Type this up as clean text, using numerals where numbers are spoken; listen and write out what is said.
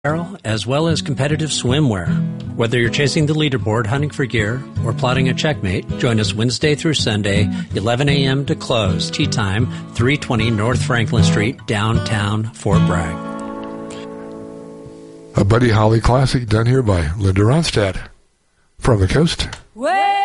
apparel, as well as competitive swimwear. Whether you're chasing the leaderboard, hunting for gear, or plotting a checkmate, join us Wednesday through Sunday, 11 a.m. to close. Tea time, 320 North Franklin Street, downtown Fort Bragg. A Buddy Holly classic done here by Linda Ronstadt from the coast.